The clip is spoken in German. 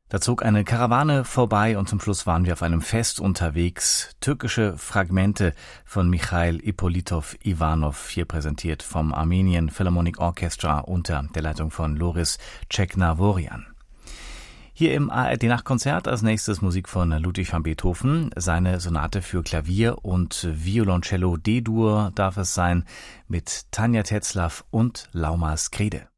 Da zog eine Karawane vorbei und zum Schluss waren wir auf einem Fest unterwegs. Türkische Fragmente von Michail Ippolitov-Ivanov, hier präsentiert vom Armenian Philharmonic Orchestra unter der Leitung von Loris Ceknavorian. Hier im ARD-Nachtkonzert als nächstes Musik von Ludwig van Beethoven. Seine Sonate für Klavier und Violoncello D-Dur darf es sein mit Tanja Tetzlaff und Lauma Skrede.